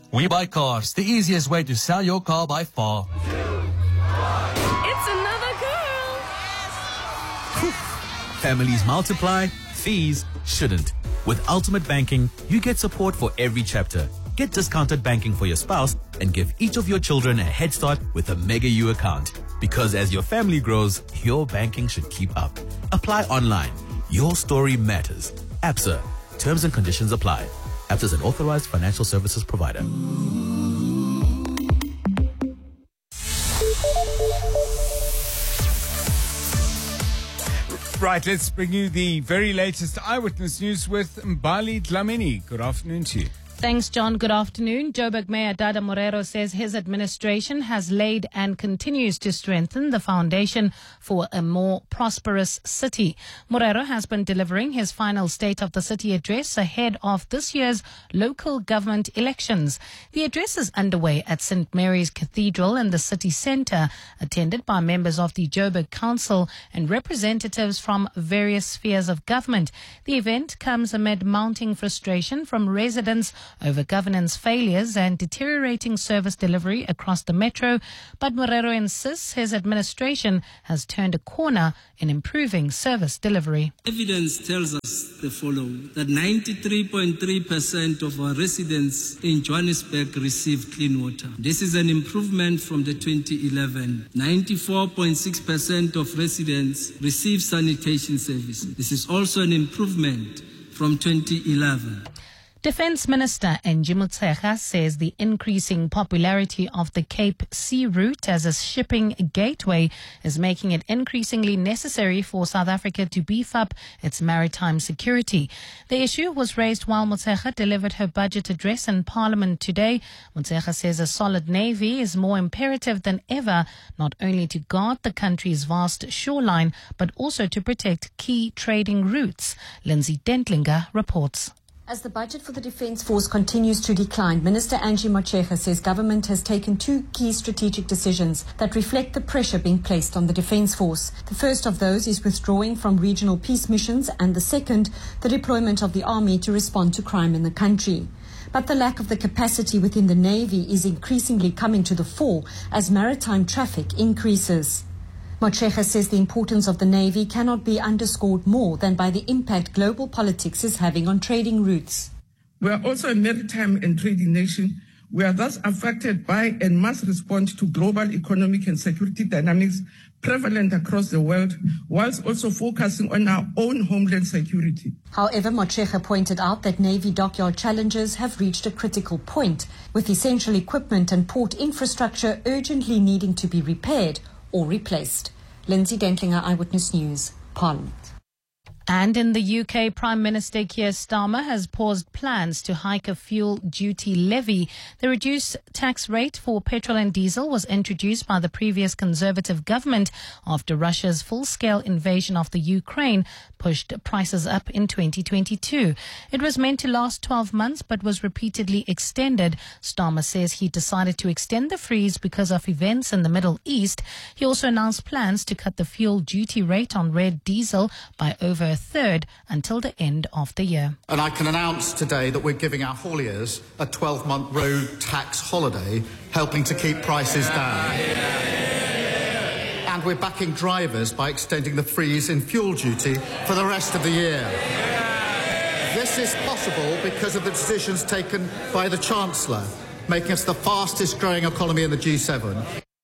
We Buy Cars, the easiest way to sell your car by far. It's another girl. Families multiply, fees shouldn't. With Ultimate Banking, you get support for every chapter. Get discounted banking for your spouse and give each of your children a head start with a Mega U account. Because as your family grows, your banking should keep up. Apply online. Your story matters. Absa. Terms and conditions apply. Absa is an authorized financial services provider. Right, let's bring you the very latest eyewitness news with Mbali Dlamini. Good afternoon to you. Thanks, John. Good afternoon. Joburg Mayor Dada Morero says his administration has laid and continues to strengthen the foundation for a more prosperous city. Morero has been delivering his final State of the City address ahead of this year's local government elections. The address is underway at St. Mary's Cathedral in the city centre, attended by members of the Joburg Council and representatives from various spheres of government. The event comes amid mounting frustration from residents over governance failures and deteriorating service delivery across the metro, but Morero insists his administration has turned a corner in improving service delivery. Evidence tells us the following, that 93.3% of our residents in Johannesburg receive clean water. This is an improvement from the 2011. 94.6% of residents receive sanitation services. This is also an improvement from 2011. Defence Minister Angie Motshekga says the increasing popularity of the Cape Sea route as a shipping gateway is making it increasingly necessary for South Africa to beef up its maritime security. The issue was raised while Motshekga delivered her budget address in Parliament today. Motshekga says a solid navy is more imperative than ever, not only to guard the country's vast shoreline, but also to protect key trading routes. Lindsay Dentlinger reports. As the budget for the Defence Force continues to decline, Minister Angie Motshekga says government has taken two key strategic decisions that reflect the pressure being placed on the Defence Force. The first of those is withdrawing from regional peace missions, and the second, the deployment of the army to respond to crime in the country. But the lack of the capacity within the Navy is increasingly coming to the fore as maritime traffic increases. Motshekga says the importance of the Navy cannot be underscored more than by the impact global politics is having on trading routes. We are also a maritime and trading nation. We are thus affected by and must respond to global economic and security dynamics prevalent across the world, whilst also focusing on our own homeland security. However, Motshekga pointed out that Navy dockyard challenges have reached a critical point, with essential equipment and port infrastructure urgently needing to be repaired or replaced. Lindsay Dentlinger, Eyewitness News, Parliament. And in the UK, Prime Minister Keir Starmer has paused plans to hike a fuel duty levy. The reduced tax rate for petrol and diesel was introduced by the previous Conservative government after Russia's full-scale invasion of the Ukraine pushed prices up in 2022. It was meant to last 12 months but was repeatedly extended. Starmer says he decided to extend the freeze because of events in the Middle East. He also announced plans to cut the fuel duty rate on red diesel by over a third until the end of the year. And I can announce today that we're giving our hauliers a 12-month road tax holiday, helping to keep prices down. And we're backing drivers by extending the freeze in fuel duty for the rest of the year. This is possible because of the decisions taken by the Chancellor, making us the fastest growing economy in the G7.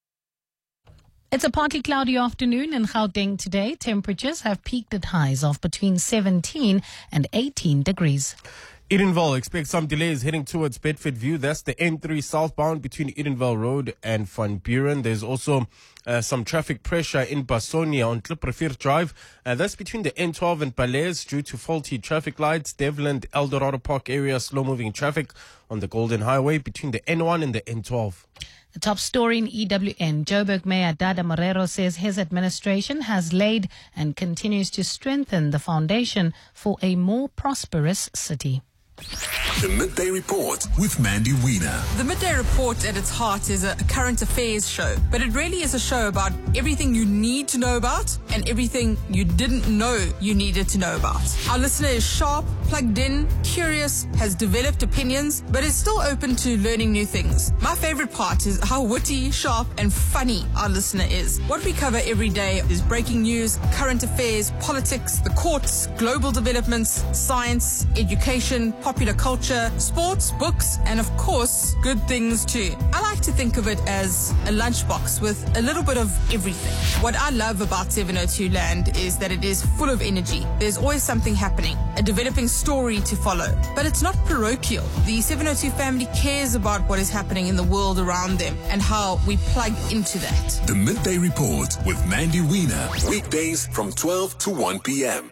It's a partly cloudy afternoon in Gauteng today. Temperatures have peaked at highs of between 17 and 18 degrees. Edenville expects some delays heading towards Bedfordview. That's the N3 southbound between Edenville Road and Van Buren. There's also some traffic pressure in Basonia on Klipprivier Drive. That's between the N12 and Balays due to faulty traffic lights. Devland, Eldorado Park area, slow-moving traffic on the Golden Highway between the N1 and the N12. The top story in EWN, Joburg Mayor Dada Morero says his administration has laid and continues to strengthen the foundation for a more prosperous city. The Midday Report with Mandy Wiener. The Midday Report at its heart is a current affairs show, but it really is a show about everything you need to know about and and everything you didn't know you needed to know about. Our listener is sharp, plugged in, curious, has developed opinions, but is still open to learning new things. My favorite part is how witty, sharp, and funny our listener is. What we cover every day is breaking news, current affairs, politics, the courts, global developments, science, education, popular culture, sports, books, and of course, good things too. I like to think of it as a lunchbox with a little bit of everything. What I love about 702 Land is that it is full of energy. There's always something happening, a developing story to follow. But it's not parochial. The 702 family cares about what is happening in the world around them and how we plug into that. The Midday Report with Mandy Wiener. Weekdays from 12 to 1 p.m.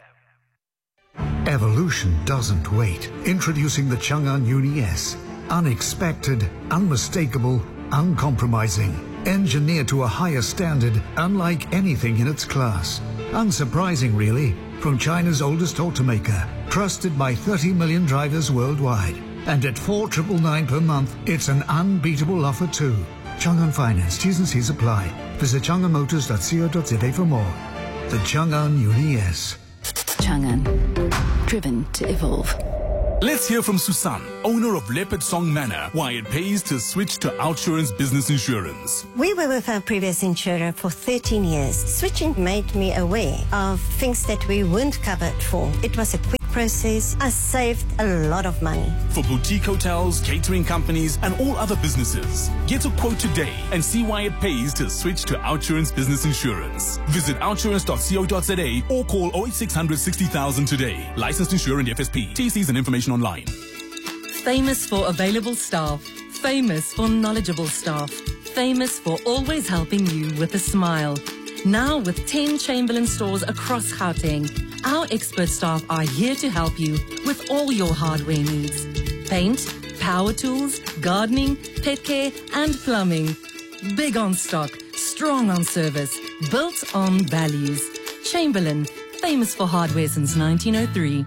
Evolution doesn't wait. Introducing the Chang'an Uni S. Unexpected, unmistakable, uncompromising. Engineered to a higher standard, unlike anything in its class. Unsurprising, really, from China's oldest automaker. Trusted by 30 million drivers worldwide. And at 4,999 per month, it's an unbeatable offer too. Chang'an Finance, T's and C's apply. Visit chang'anmotors.co.za for more. The Chang'an Uni S. Chang'an, driven to evolve. Let's hear from Susan, owner of Leopard Song Manor, why it pays to switch to Outsurance Business Insurance. We were with our previous insurer for 13 years. Switching made me aware of things that we weren't covered for. It was a quick process. I saved a lot of money. For boutique hotels, catering companies, and all other businesses. Get a quote today and see why it pays to switch to Outsurance Business Insurance. Visit outsurance.co.za or call 08600 60,000 today. Licensed insurer and FSP. TCs and information online. Famous for available staff. Famous for knowledgeable staff. Famous for always helping you with a smile. Now with 10 Chamberlain stores across Gauteng, our expert staff are here to help you with all your hardware needs. Paint, power tools, gardening, pet care and plumbing. Big on stock, strong on service, built on values. Chamberlain, famous for hardware since 1903.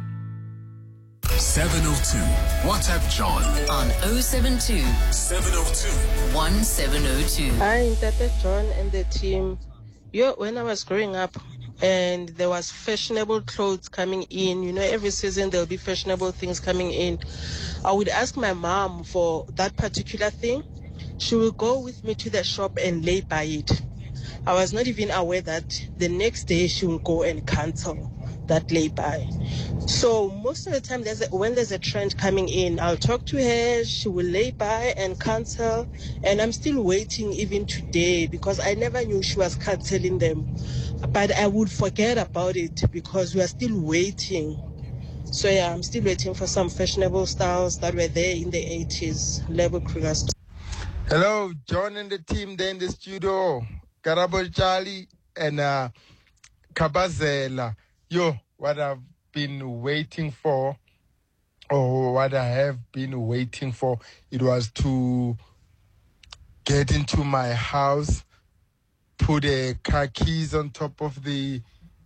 702. WhatsApp John On 072 702 1702. Hi, Tata John and the team. When I was growing up and there was fashionable clothes coming in, every season there'll be fashionable things coming in. I would ask my mom for that particular thing. She will go with me to the shop and lay by it. I was not even aware that the next day she will go and cancel that lay-by. So most of the time, when there's a trend coming in, I'll talk to her, she will lay by and cancel, and I'm still waiting even today because I never knew she was canceling them. But I would forget about it because we are still waiting. So yeah, I'm still waiting for some fashionable styles that were there in the 80s. Lebo Kruger. Hello, John and the team there in the studio. Karabo Charlie and Kabazela. What I've been waiting for, or what I have been waiting for, it was to get into my house, put a car keys on top of the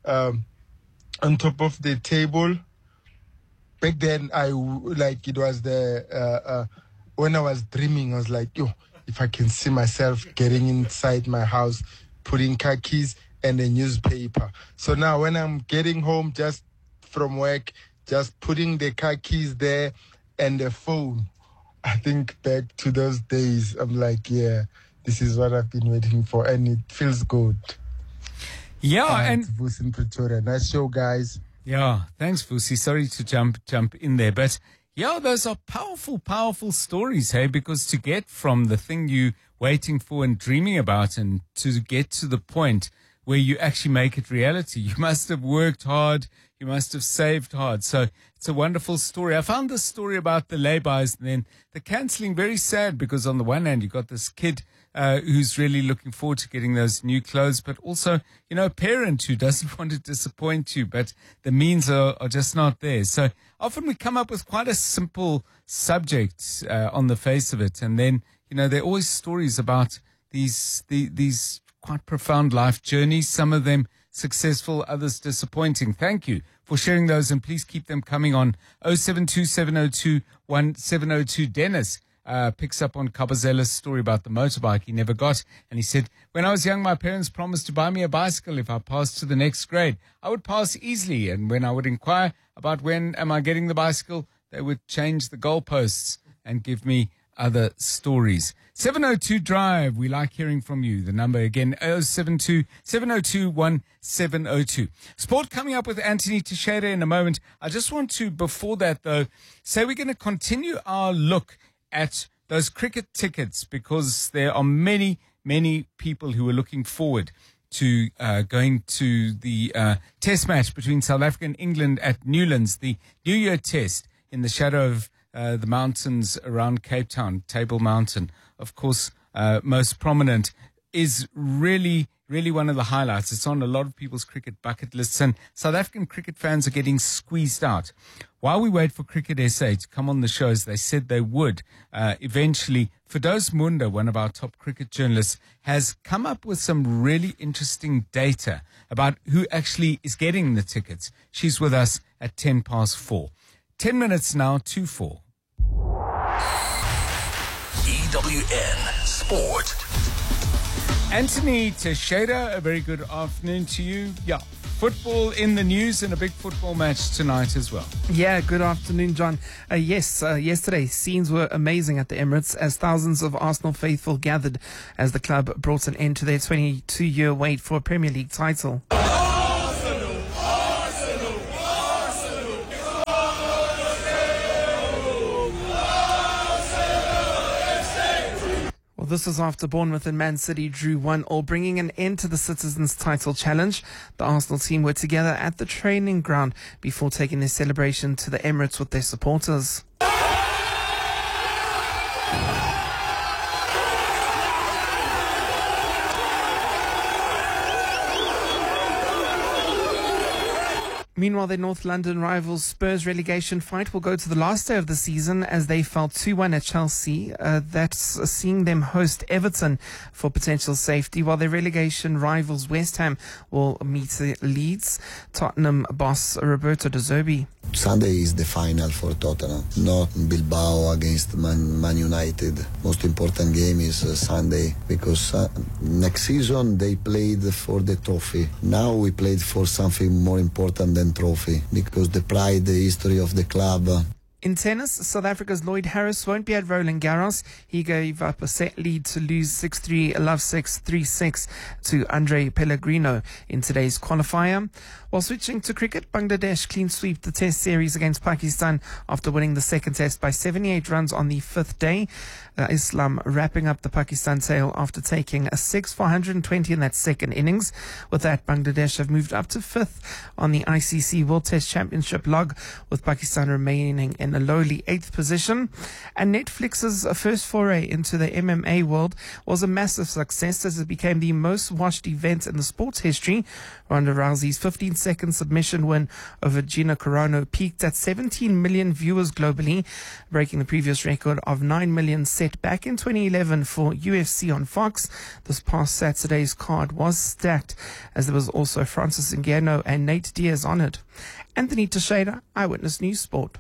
table. Back then, it was when I was dreaming, I was like, if I can see myself getting inside my house, putting car keys and a newspaper. So now when I'm getting home just from work, just putting the car keys there and the phone, I think back to those days. I'm like, yeah, this is what I've been waiting for, and it feels good. Yeah, and Vusi in Pretoria. Nice show, guys. Yeah, thanks, Vusi. Sorry to jump in there, but yeah, those are powerful stories, hey, because to get from the thing you waiting for and dreaming about and to get to the point where you actually make it reality, you must have worked hard, you must have saved hard. So it's a wonderful story. I found this story about the laybys and then the cancelling very sad because on the one hand, you got this kid who's really looking forward to getting those new clothes, but also, a parent who doesn't want to disappoint you, but the means are just not there. So often we come up with quite a simple subject on the face of it. And then, there are always stories about these quite profound life journeys, some of them successful, others disappointing. Thank you for sharing those, and please keep them coming on 0727021702. Dennis picks up on Kabazella's story about the motorbike he never got. And he said, when I was young, my parents promised to buy me a bicycle if I passed to the next grade. I would pass easily. And when I would inquire about when am I getting the bicycle, they would change the goalposts and give me other stories. 702 Drive. We like hearing from you. The number again, 072-702-1702. Sport coming up with Anthony Teixeira in a moment. I just want to, before that though, say we're going to continue our look at those cricket tickets because there are many, many people who are looking forward to going to the test match between South Africa and England at Newlands, the New Year test in the shadow of the mountains around Cape Town. Table Mountain, of course, most prominent, is really one of the highlights. It's on a lot of people's cricket bucket lists, and South African cricket fans are getting squeezed out. While we wait for Cricket SA to come on the show, as they said they would, eventually, Firdaus Munda, one of our top cricket journalists, has come up with some really interesting data about who actually is getting the tickets. She's with us at 4:10. 10 minutes now to 4. EWN Sport. Anthony Teixeira, a very good afternoon to you. Yeah, football in the news and a big football match tonight as well. Yeah, good afternoon, John. Yesterday, scenes were amazing at the Emirates as thousands of Arsenal faithful gathered as the club brought an end to their 22-year wait for a Premier League title. Well, this was after Bournemouth and Man City drew 1-1, bringing an end to the Citizens' title challenge. The Arsenal team were together at the training ground before taking their celebration to the Emirates with their supporters. Meanwhile, their North London rivals Spurs relegation fight will go to the last day of the season as they fell 2-1 at Chelsea. That's seeing them host Everton for potential safety, while their relegation rivals West Ham will meet Leeds. Tottenham boss Roberto De Zerbi. Sunday is the final for Tottenham, not Bilbao against Man United. Most important game is Sunday because next season they played for the trophy. Now we played for something more important than trophy because the pride, the history of the club. In tennis, South Africa's Lloyd Harris won't be at Roland Garros. He gave up a set lead to lose 6-3, love 6, 3-6 to Andre Pellegrino in today's qualifier. While switching to cricket, Bangladesh clean sweep the test series against Pakistan after winning the second test by 78 runs on the fifth day. Islam wrapping up the Pakistan tale after taking a 6 for 120 in that second innings. With that, Bangladesh have moved up to fifth on the ICC World Test Championship log, with Pakistan remaining in a lowly 8th position. And Netflix's first foray into the MMA world was a massive success as it became the most watched event in the sports history. Ronda Rousey's 15-second submission win over Gina Carano peaked at 17 million viewers globally, breaking the previous record of 9 million set back in 2011 for UFC on Fox. This past Saturday's card was stacked as there was also Francis Ngannou and Nate Diaz on it. Anthony Teixeira, Eyewitness News Sport.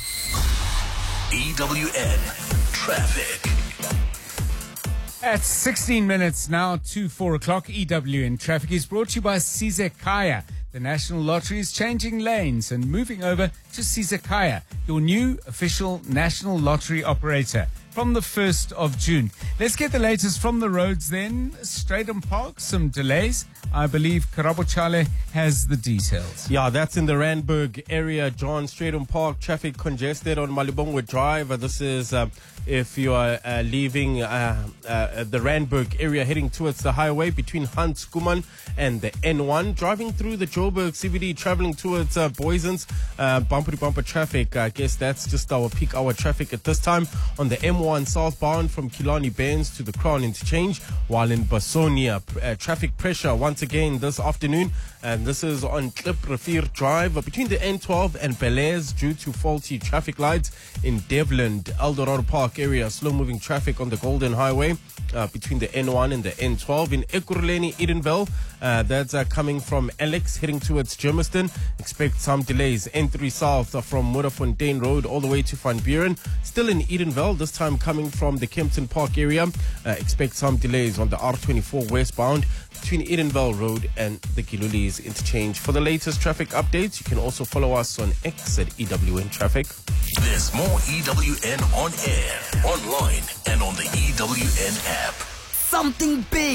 EWN Traffic. At 16 minutes now to 4 o'clock, EWN Traffic is brought to you by Sizekaya. The National Lottery is changing lanes and moving over to Sizekaya, your new official National Lottery operator, from the 1st of June. Let's get the latest from the roads then. Straighton Park, some delays. I believe Karabo Chale has the details. Yeah, that's in the Randburg area, John. Straighton Park, traffic congested on Malibongwe Drive. This is if you are leaving the Randburg area, heading towards the highway between Hans Kuman and the N1. Driving through the Joburg CBD, traveling towards Boysens, bumper-to-bumper traffic. I guess that's just our peak hour traffic at this time. On the M1 southbound from Killarney Benz to the Crown Interchange, while in Basonia, traffic pressure once again this afternoon. And this is on Klip Rivier Drive between the N12 and Belair's due to faulty traffic lights. In Devland, Eldorado Park area, slow-moving traffic on the Golden Highway between the N1 and the N12. In Ekurhuleni, Edenville, that's coming from Alex heading towards Germiston. Expect some delays. N3 South from Mudderfontein Road all the way to Van Buren. Still in Edenville, this time time coming from the Kempton Park area. Expect some delays on the R24 westbound between Edenvale Road and the Gilulis interchange. For the latest traffic updates, you can also follow us on X at EWN Traffic. There's more EWN on air, online, and on the EWN app. Something big